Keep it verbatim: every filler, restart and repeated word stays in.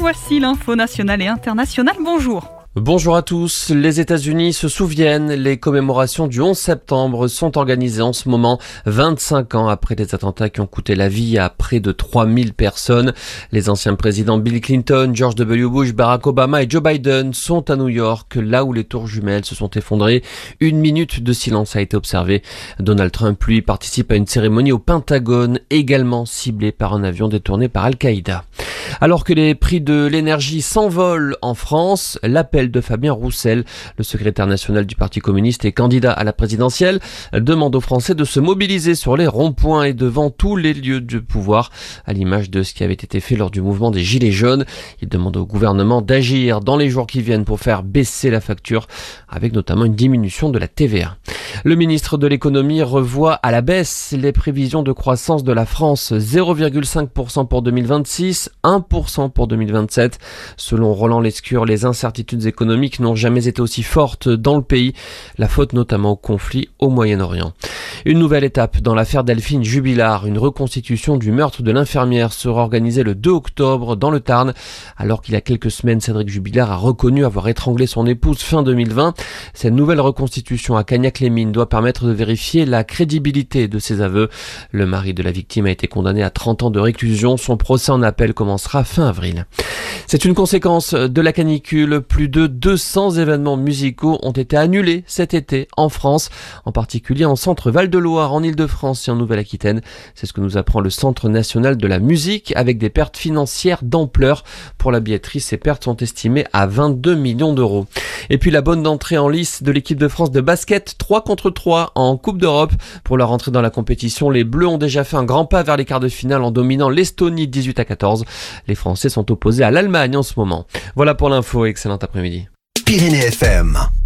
voici l'info nationale et internationale. Bonjour. Bonjour à tous. Les États-Unis se souviennent, les commémorations du onze septembre sont organisées en ce moment, vingt-cinq ans après les attentats qui ont coûté la vie à près de trois mille personnes. Les anciens présidents Bill Clinton, George W. Bush, Barack Obama et Joe Biden sont à New York, là où les tours jumelles se sont effondrées. Une minute de silence a été observée. Donald Trump, lui, participe à une cérémonie au Pentagone, également ciblée par un avion détourné par Al-Qaïda. Alors que les prix de l'énergie s'envolent en France, l'appel de Fabien Roussel, le secrétaire national du Parti communiste et candidat à la présidentielle, demande aux Français de se mobiliser sur les ronds-points et devant tous les lieux de pouvoir, à l'image de ce qui avait été fait lors du mouvement des Gilets jaunes. Il demande au gouvernement d'agir dans les jours qui viennent pour faire baisser la facture, avec notamment une diminution de la T V A. Le ministre de l'économie revoit à la baisse les prévisions de croissance de la France, zéro virgule cinq pour cent pour deux mille vingt-six, un pour cent pour deux mille vingt-sept. Selon Roland Lescure, les incertitudes économiques n'ont jamais été aussi fortes dans le pays, la faute notamment au conflit au Moyen-Orient. Une nouvelle étape dans l'affaire Delphine Jubilard, une reconstitution du meurtre de l'infirmière sera organisée le deux octobre dans le Tarn, alors qu'il y a quelques semaines, Cédric Jubilard a reconnu avoir étranglé son épouse fin deux mille vingt. Cette nouvelle reconstitution à Cagnac-les-Mines doit permettre de vérifier la crédibilité de ses aveux. Le mari de la victime a été condamné à trente ans de réclusion. Son procès en appel commencera fin avril. C'est une conséquence de la canicule. Plus de deux cents événements musicaux ont été annulés cet été en France, en particulier en centre Val-de-Loire, en Île-de-France et en Nouvelle-Aquitaine. C'est ce que nous apprend le Centre national de la musique, avec des pertes financières d'ampleur. Pour la billetterie, ces pertes sont estimées à vingt-deux millions d'euros. Et puis la bonne entrée en lice de l'équipe de France de basket, trois contre trois en Coupe d'Europe. Pour leur entrée dans la compétition, les Bleus ont déjà fait un grand pas vers les quarts de finale en dominant l'Estonie dix-huit à quatorze. Les Français sont opposés à l'Allemagne en ce moment. Voilà pour l'info, excellent après-midi. Pyrénées F M.